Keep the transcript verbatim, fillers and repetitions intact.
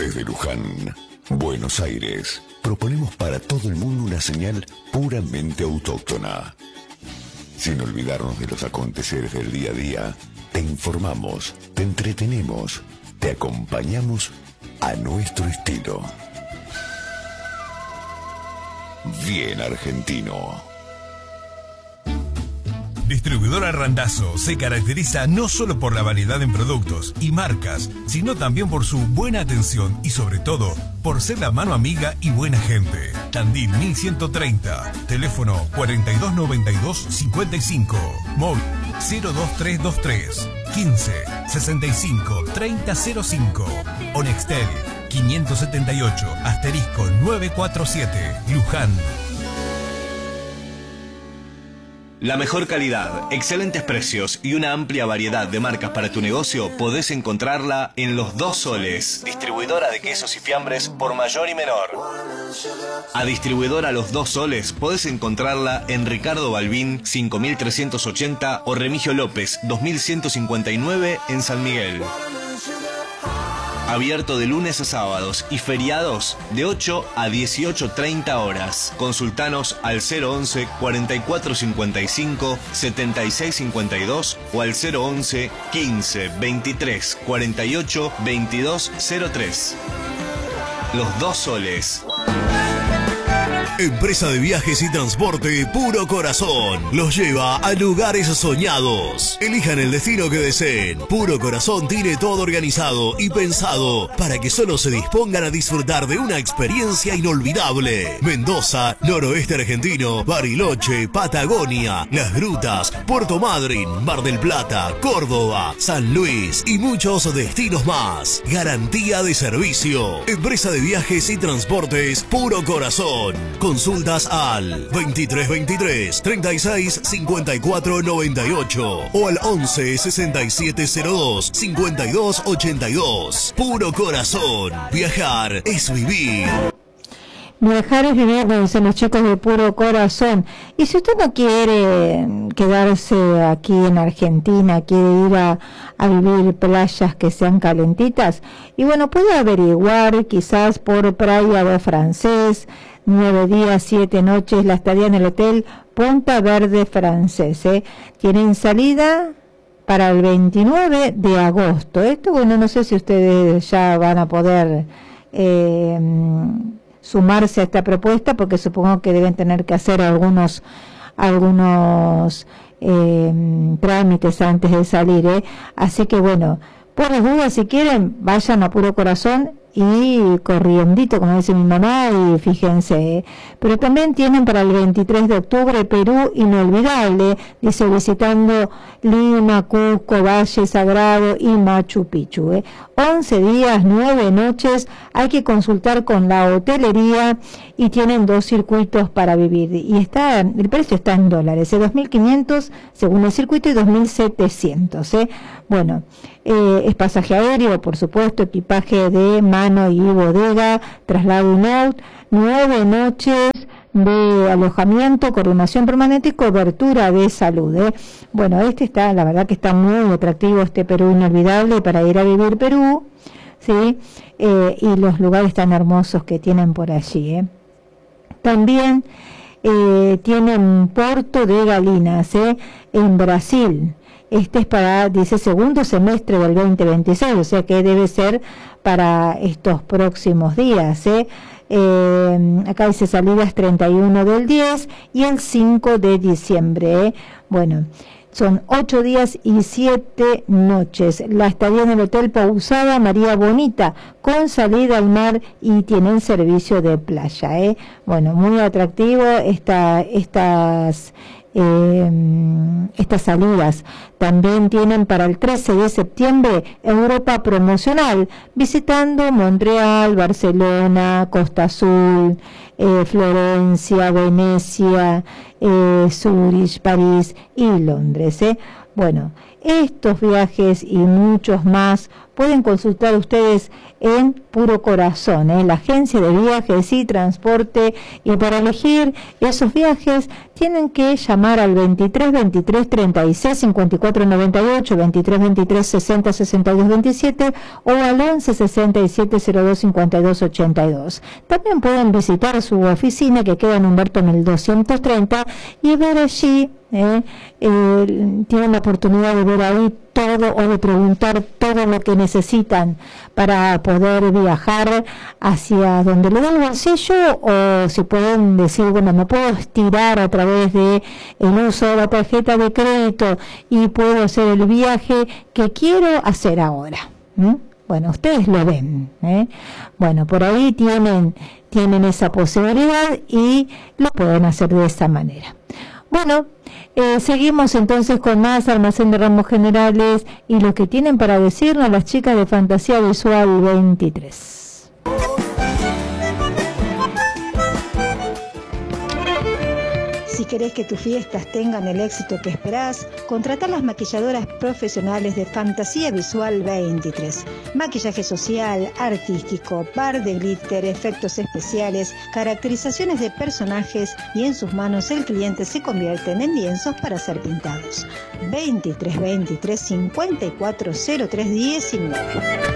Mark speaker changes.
Speaker 1: Desde Luján, Buenos Aires, proponemos para todo el mundo una señal puramente autóctona. Sin olvidarnos de los aconteceres del día a día, te informamos, te entretenemos, te acompañamos a nuestro estilo. Bien argentino.
Speaker 2: Distribuidora Randazzo se caracteriza no solo por la variedad en productos y marcas, sino también por su buena atención y sobre todo por ser la mano amiga y buena gente. Tandil mil ciento treinta, teléfono cuarenta y dos noventa y dos cincuenta y cinco, móvil cero dos tres dos tres quince sesenta y cinco treinta cero cinco o Nextel quinientos setenta y ocho asterisco novecientos cuarenta y siete, Luján.
Speaker 3: La mejor calidad, excelentes precios y una amplia variedad de marcas para tu negocio podés encontrarla en Los Dos Soles, distribuidora de quesos y fiambres por mayor y menor. A distribuidora Los Dos Soles podés encontrarla en Ricardo Balbín cinco mil trescientos ochenta o Remigio López dos mil ciento cincuenta y nueve en San Miguel. Abierto de lunes a sábados y feriados de ocho a dieciocho treinta horas. Consultanos al cero once cuarenta y cuatro cincuenta y cinco setenta y seis cincuenta y dos o al cero once quince veintitrés cuarenta y ocho veintidós cero tres. Los Dos Soles.
Speaker 4: Empresa de viajes y transporte Puro Corazón los lleva a lugares soñados. Elijan el destino que deseen. Puro Corazón tiene todo organizado y pensado para que solo se dispongan a disfrutar de una experiencia inolvidable. Mendoza, noroeste argentino, Bariloche, Patagonia, Las Grutas, Puerto Madryn, Mar del Plata, Córdoba, San Luis y muchos destinos más. Garantía de servicio. Empresa de viajes y transportes Puro Corazón. Consultas al veintitrés veintitrés treinta y seis cincuenta y cuatro noventa y ocho o al once sesenta y siete cero dos cincuenta y dos ochenta y dos. Puro Corazón. Viajar es vivir.
Speaker 5: Viajar es vivir, dicen los chicos de Puro Corazón. Y si usted no quiere quedarse aquí en Argentina, quiere ir a, a vivir playas que sean calentitas, y bueno, puede averiguar quizás por Praia do Francés, nueve días, siete noches, la estadía en el hotel Punta Verde Francés. ¿eh? Tienen salida para el veintinueve de agosto. Esto, bueno, no sé si ustedes ya van a poder eh, sumarse a esta propuesta, porque supongo que deben tener que hacer algunos algunos eh, trámites antes de salir. ¿eh? Así que, bueno, por las dudas, si quieren, vayan a Puro Corazón y corriendito, como dice mi mamá, y fíjense. ¿eh? Pero también tienen para el veintitrés de octubre Perú inolvidable, dice, visitando Lima, Cusco, Valle Sagrado y Machu Picchu. ¿eh? once días, nueve noches, hay que consultar con la hotelería y tienen dos circuitos para vivir. Y está, el precio está en dólares, ¿eh? dos mil quinientos según el circuito y dos mil setecientos. ¿eh? Bueno, eh, es pasaje aéreo, por supuesto, equipaje de mano y bodega, traslado in-out, nueve noches de alojamiento, coordinación permanente y cobertura de salud. ¿eh? Bueno, este está, la verdad que está muy atractivo, este Perú inolvidable para ir a vivir Perú, ¿sí? Eh, y los lugares tan hermosos que tienen por allí. ¿eh? También eh, tienen Porto de Galinas, ¿eh? en Brasil. Este es para, dice, segundo semestre del veinte veintiséis, o sea que debe ser para estos próximos días. ¿eh? Eh, acá dice salidas treinta y uno del diez y el cinco de diciembre. ¿eh? Bueno, son ocho días y siete noches. La estadía en el Hotel Pausada María Bonita, con salida al mar y tienen servicio de playa. ¿eh? Bueno, muy atractivo esta, estas... Eh, estas salidas. También tienen para el trece de septiembre Europa promocional, visitando Montreal, Barcelona, Costa Azul, eh, Florencia, Venecia, eh, Zurich, París y Londres. ¿eh? Bueno, estos viajes y muchos más pueden consultar ustedes en Puro Corazón, ¿eh? La agencia de viajes y transporte, y para elegir esos viajes tienen que llamar al veintitrés veintitrés treinta y seis cincuenta y cuatro noventa y ocho, veintitrés veintitrés sesenta sesenta y dos veintisiete o al once sesenta y siete cero dos cincuenta y dos ochenta y dos. También pueden visitar su oficina que queda en Humberto mil doscientos treinta y ver allí, eh, eh, tienen la oportunidad de ver ahí todo o de preguntar todo lo que necesitan para poder viajar hacia donde le da el bolsillo, o si pueden decir, bueno, me puedo estirar a través de el uso de la tarjeta de crédito y puedo hacer el viaje que quiero hacer ahora. ¿Mm? Bueno, ustedes lo ven, ¿eh? Bueno, por ahí tienen, tienen esa posibilidad y lo pueden hacer de esa manera. Bueno, eh, seguimos entonces con más Almacén de Ramos Generales y lo que tienen para decirnos las chicas de Fantasía Visual veintitrés.
Speaker 6: Si querés que tus fiestas tengan el éxito que esperás, contratá las maquilladoras profesionales de Fantasía Visual veintitrés. Maquillaje social, artístico, bar de glitter, efectos especiales, caracterizaciones de personajes, y en sus manos el cliente se convierte en lienzos para ser pintados. veintitrés veintitrés cincuenta y cuatro cero tres diecinueve.